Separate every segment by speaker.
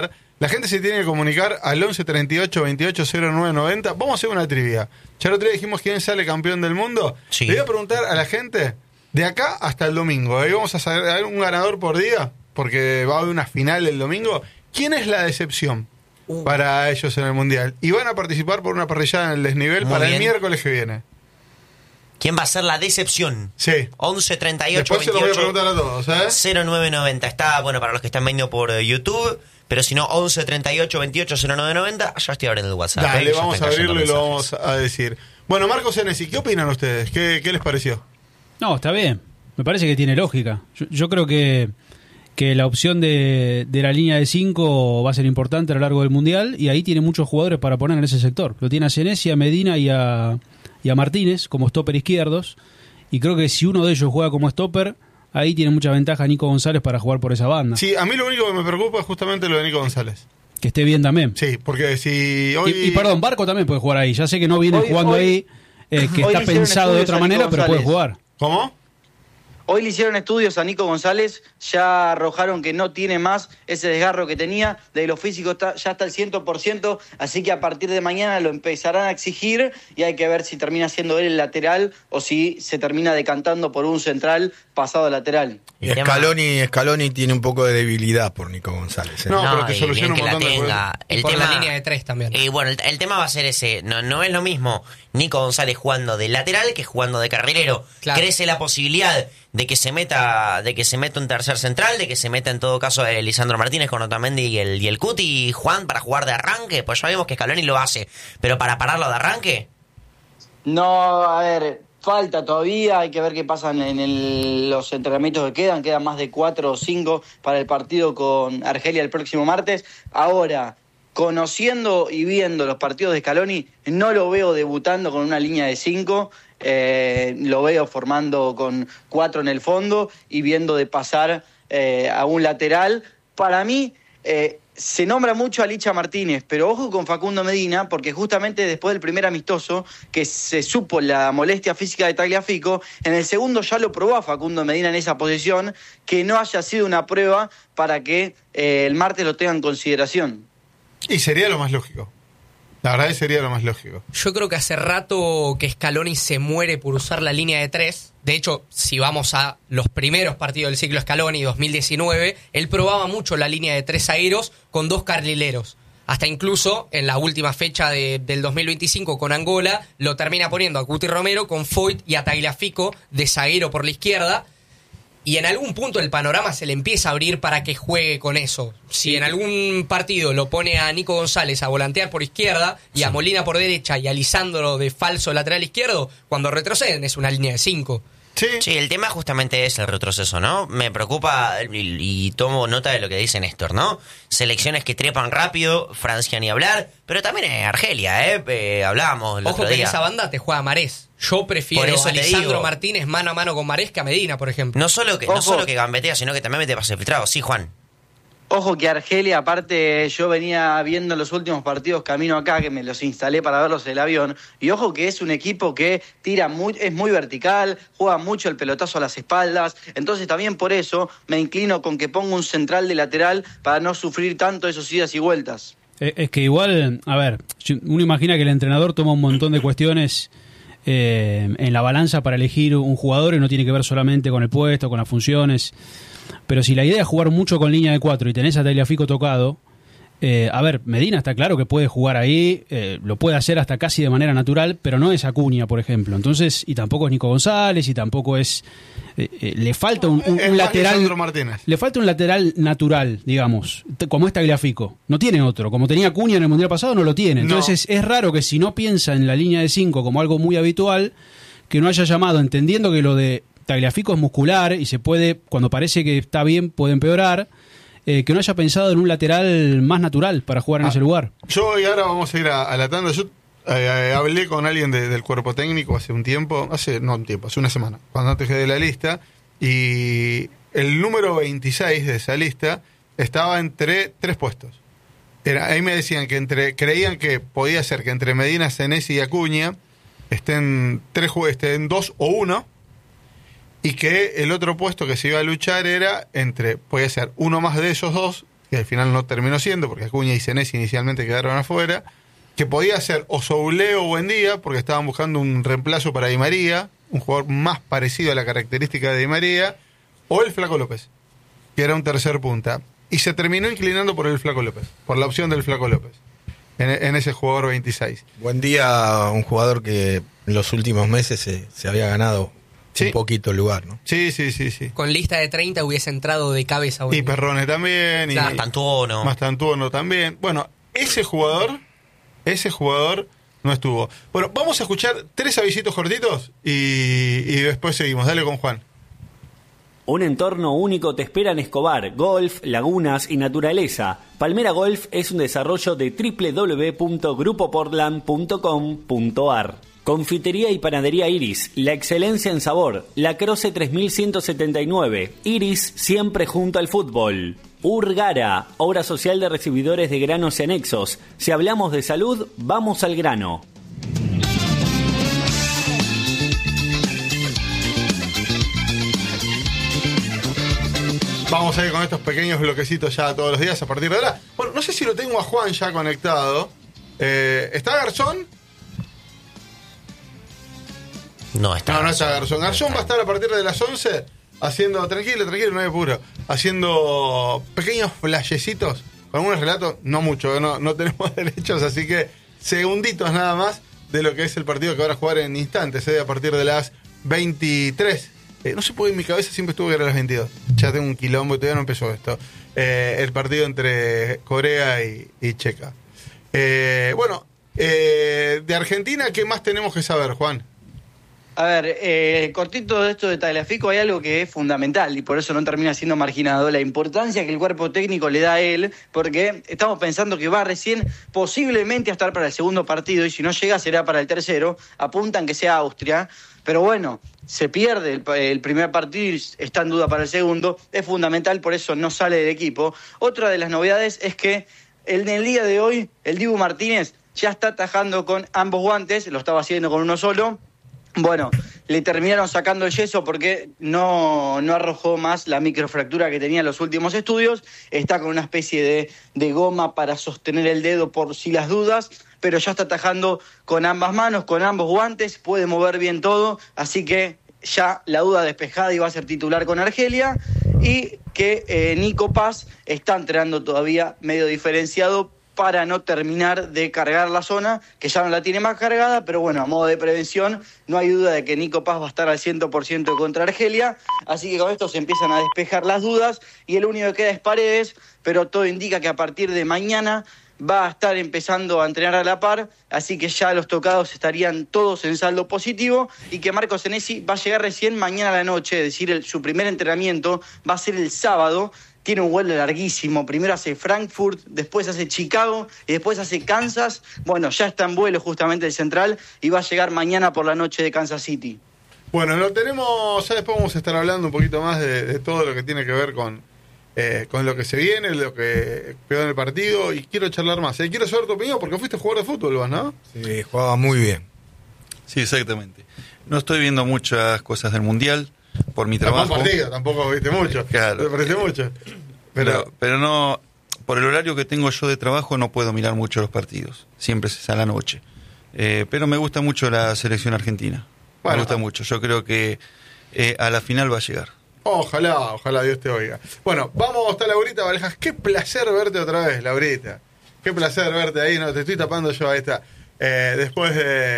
Speaker 1: La gente se tiene que comunicar al 11 38 28 09 90. Vamos a hacer una trivia. Ya el otro día dijimos quién sale campeón del mundo.
Speaker 2: Sí.
Speaker 1: Le voy a preguntar a la gente de acá hasta el domingo. Ahí vamos a saber un ganador por día, porque va a haber una final el domingo. ¿Quién es la decepción para ellos en el Mundial? Y van a participar por una parrillada en el desnivel
Speaker 2: Muy
Speaker 1: para
Speaker 2: bien.
Speaker 1: el miércoles que viene.
Speaker 2: ¿Quién va a ser la decepción?
Speaker 1: Sí.
Speaker 2: 11 38
Speaker 1: Después se lo voy a
Speaker 2: 28
Speaker 1: preguntar a todos, ¿eh?
Speaker 2: 0990. Está, bueno, para los que están viendo por YouTube. Pero si no, 11 38 28 0990. Ya estoy abriendo el WhatsApp.
Speaker 1: Dale,
Speaker 2: Ya
Speaker 1: vamos
Speaker 2: están
Speaker 1: a
Speaker 2: cayendo
Speaker 1: abrirlo y lo
Speaker 2: mensajes.
Speaker 1: vamos a decir. Bueno, Marcos Senesi, ¿qué opinan ustedes? ¿Qué les pareció?
Speaker 3: No, está bien. Me parece que tiene lógica. Yo creo que la opción de la línea de 5 va a ser importante a lo largo del Mundial y ahí tiene muchos jugadores para poner en ese sector. Lo tiene a Senesi, a Medina y a Martínez como stopper izquierdos. Y creo que si uno de ellos juega como stopper, ahí tiene mucha ventaja Nico González para jugar por esa banda.
Speaker 1: Sí, a mí lo único que me preocupa es justamente lo de Nico González.
Speaker 3: Que esté bien también.
Speaker 1: Sí, porque si hoy...
Speaker 3: Y perdón, Barco también puede jugar ahí. Ya sé que no viene jugando ahí, que
Speaker 4: hoy
Speaker 3: está
Speaker 4: le hicieron
Speaker 3: pensado de
Speaker 4: estudios
Speaker 3: otra
Speaker 4: a Nico
Speaker 3: manera, pero puede
Speaker 4: González.
Speaker 3: jugar.
Speaker 1: ¿Cómo?
Speaker 4: Hoy le hicieron estudios a Nico González, ya arrojaron que no tiene más ese desgarro que tenía, de lo físico ya está al 100%, así que a partir de mañana lo empezarán a exigir y hay que ver si termina siendo él el lateral o si se termina decantando por un central pasado lateral.
Speaker 5: Y Scaloni tiene un poco de debilidad por Nico González.
Speaker 1: No, pero te
Speaker 2: y
Speaker 1: soluciona
Speaker 2: bien
Speaker 1: un
Speaker 2: que la
Speaker 1: montón de
Speaker 2: tenga.
Speaker 1: cosas.
Speaker 2: El
Speaker 6: por
Speaker 2: tema,
Speaker 6: la línea de 3 también.
Speaker 2: Y bueno, el tema va a ser ese. No es lo mismo Nico González jugando de lateral que jugando de carrilero.
Speaker 6: Claro.
Speaker 2: Crece la posibilidad de que se meta un tercer central, de que se meta en todo caso Lisandro Martínez con Otamendi y el Cuti Juan para jugar de arranque. Pues ya vemos que Scaloni lo hace. Pero para pararlo de arranque,
Speaker 4: No, a ver, falta todavía, hay que ver qué pasa en los entrenamientos que quedan más de 4 o 5 para el partido con Argelia el próximo martes. Ahora, conociendo y viendo los partidos de Scaloni, no lo veo debutando con una línea de 5, lo veo formando con 4 en el fondo y viendo de pasar a un lateral. Para mí, se nombra mucho a Licha Martínez, pero ojo con Facundo Medina, porque justamente después del primer amistoso, que se supo la molestia física de Tagliafico, en el segundo ya lo probó a Facundo Medina en esa posición, que no haya sido una prueba para que el martes lo tenga en consideración.
Speaker 1: Y sería lo más lógico. La verdad es que sería lo más lógico.
Speaker 6: Yo creo que hace rato que Scaloni se muere por usar la línea de 3. De hecho, si vamos a los primeros partidos del ciclo Scaloni 2019, él probaba mucho la línea de 3 zagueros con 2 carrileros. Hasta incluso en la última fecha del 2025 con Angola, lo termina poniendo a Cuti Romero con Foyt y a Tagliafico de zaguero por la izquierda. Y en algún punto el panorama se le empieza a abrir para que juegue con eso. Si en algún partido lo pone a Nico González a volantear por izquierda y a Molina por derecha y a Lisandro de falso lateral izquierdo, cuando retroceden es una línea de 5.
Speaker 2: Sí, el tema justamente es el retroceso, ¿no? Me preocupa y tomo nota de lo que dice Néstor, ¿no? Selecciones que trepan rápido, Francia ni hablar, pero también Argelia, hablábamos el
Speaker 6: Ojo
Speaker 2: otro
Speaker 6: que en
Speaker 2: día.
Speaker 6: esa banda te juega Marés. Yo prefiero
Speaker 2: Por eso
Speaker 6: a
Speaker 2: te
Speaker 6: Lisandro
Speaker 2: digo.
Speaker 6: Martínez mano a mano con Marés que a Medina, por ejemplo.
Speaker 2: No solo que gambetea, sino que también mete pase filtrado. Sí, Juan.
Speaker 4: Ojo que Argelia, aparte, yo venía viendo los últimos partidos camino acá, que me los instalé para verlos en el avión, y ojo que es un equipo que es muy vertical, juega mucho el pelotazo a las espaldas, entonces también por eso me inclino con que ponga un central de lateral para no sufrir tanto esos idas y vueltas.
Speaker 3: Es que igual, a ver, uno imagina que el entrenador toma un montón de cuestiones en la balanza para elegir un jugador y no tiene que ver solamente con el puesto, con las funciones. Pero si la idea es jugar mucho con línea de 4 y tenés a Tagliafico tocado, a ver, Medina está claro que puede jugar ahí, lo puede hacer hasta casi de manera natural, pero no es Acuña, por ejemplo. Entonces, y tampoco es Nico González, y tampoco es... le falta un lateral... Le falta un lateral natural, digamos, como es Tagliafico. No tiene otro. Como tenía Acuña en el Mundial pasado, no lo tiene. Entonces, es raro que si no piensa en la línea de 5 como algo muy habitual, que no haya llamado, entendiendo que lo de Tagliafico es muscular y se puede, cuando parece que está bien, puede empeorar, que no haya pensado en un lateral más natural para jugar en ese lugar.
Speaker 1: Yo y ahora vamos a ir a la tanda. Yo hablé con alguien del cuerpo técnico hace un tiempo, hace una semana, cuando antes de la lista, y el número 26 de esa lista estaba entre 3 puestos. Ahí me decían que creían que podía ser que entre Medina, Senesi y Acuña estén 2 o 1, y que el otro puesto que se iba a luchar podía ser uno más de esos dos que al final no terminó siendo, porque Acuña y Senesi inicialmente quedaron afuera, que podía ser o Soulé o Buendía, porque estaban buscando un reemplazo para Di María, un jugador más parecido a la característica de Di María, o el Flaco López, que era un tercer punta. Y se terminó inclinando por el Flaco López, por la opción del Flaco López, en ese jugador 26.
Speaker 5: Buendía, un jugador que en los últimos meses se había ganado un poquito el lugar, ¿no?
Speaker 1: Sí.
Speaker 6: Con lista de 30 hubiese entrado de cabeza.
Speaker 1: Y Perrone también.
Speaker 6: Claro.
Speaker 2: Mastantuono.
Speaker 1: Mastantuono también. Bueno, ese jugador no estuvo. Bueno, vamos a escuchar 3 avisitos cortitos y después seguimos. Dale con Juan.
Speaker 7: Un entorno único te espera en Escobar, golf, lagunas y naturaleza. Palmera Golf es un desarrollo de www.grupoportland.com.ar. Confitería y panadería Iris, la excelencia en sabor, La Croce 3179, Iris siempre junto al fútbol. Urgara, obra social de recibidores de granos y anexos. Si hablamos de salud, vamos al grano.
Speaker 1: Vamos a ir con estos pequeños bloquecitos ya todos los días a partir de ahora. Bueno, no sé si lo tengo a Juan ya conectado. ¿Está Garzón?
Speaker 2: No está.
Speaker 1: No está Garzón. Garzón va a estar a partir de las 11 haciendo, tranquilo, no hay apuro, haciendo pequeños flashecitos con algunos relatos, no mucho, no tenemos derechos, así que segunditos nada más de lo que es el partido que van a jugar en instantes, a partir de las 23. No sé por qué en mi cabeza siempre estuvo que era a las 22. Ya tengo un quilombo y todavía no empezó esto. El partido entre Corea y Checa. Bueno, de Argentina, ¿qué más tenemos que saber, Juan?
Speaker 4: A ver, cortito de esto de Tagliafico, hay algo que es fundamental y por eso no termina siendo marginado, la importancia que el cuerpo técnico le da a él, porque estamos pensando que va recién posiblemente a estar para el segundo partido y si no llega será para el tercero, apuntan que sea Austria, pero bueno, se pierde el primer partido y está en duda para el segundo, es fundamental, por eso no sale del equipo. Otra de las novedades es que en el día de hoy el Dibu Martínez ya está atajando con ambos guantes, lo estaba haciendo con uno solo. Bueno, le terminaron sacando el yeso porque no arrojó más la microfractura que tenía en los últimos estudios. Está con una especie de goma para sostener el dedo por si las dudas, pero ya está atajando con ambas manos, con ambos guantes, puede mover bien todo, así que ya la duda despejada y va a ser titular con Argelia. Y que Nico Paz está entrenando todavía medio diferenciado para no terminar de cargar la zona, que ya no la tiene más cargada, pero bueno, a modo de prevención, no hay duda de que Nico Paz va a estar al 100% contra Argelia, así que con esto se empiezan a despejar las dudas, y el único que queda es Paredes, pero todo indica que a partir de mañana va a estar empezando a entrenar a la par, así que ya los tocados estarían todos en saldo positivo, y que Marcos Senesi va a llegar recién mañana a la noche, es decir, su primer entrenamiento va a ser el sábado. Tiene un vuelo larguísimo, primero hace Frankfurt, después hace Chicago y después hace Kansas. Bueno, ya está en vuelo justamente el central y va a llegar mañana por la noche de Kansas City.
Speaker 1: Bueno, lo tenemos, ya después vamos a estar hablando un poquito más de todo lo que tiene que ver con lo que se viene, lo que quedó en el partido, y quiero charlar más. Quiero saber tu opinión porque fuiste jugador de fútbol, ¿no?
Speaker 5: Sí, jugaba muy bien.
Speaker 8: Sí, exactamente. No estoy viendo muchas cosas del Mundial por mi trabajo.
Speaker 1: Tampoco viste mucho.
Speaker 8: Claro.
Speaker 1: ¿Te pareció mucho?
Speaker 8: Pero no, por el horario que tengo yo de trabajo no puedo mirar mucho los partidos. Siempre es a la noche. Pero me gusta mucho la selección argentina. Bueno, me gusta mucho. Yo creo que a la final va a llegar.
Speaker 1: Ojalá Dios te oiga. Bueno, vamos, está Laurita Valejas. Qué placer verte otra vez, Laurita. Qué placer verte ahí. No, te estoy tapando yo, ahí está. Después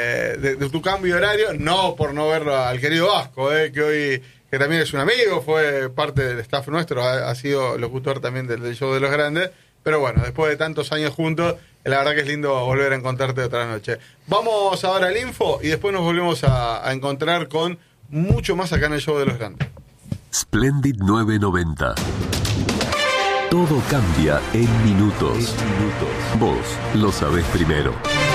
Speaker 1: de tu cambio de horario, no por no verlo al querido Vasco, que hoy, que también es un amigo, fue parte del staff nuestro, ha sido locutor también del show de los grandes, pero bueno, después de tantos años juntos, la verdad que es lindo volver a encontrarte otra noche. Vamos ahora al info y después nos volvemos a encontrar con mucho más acá en el show de los grandes.
Speaker 9: Splendid 990. Todo cambia en minutos. Vos lo sabés primero.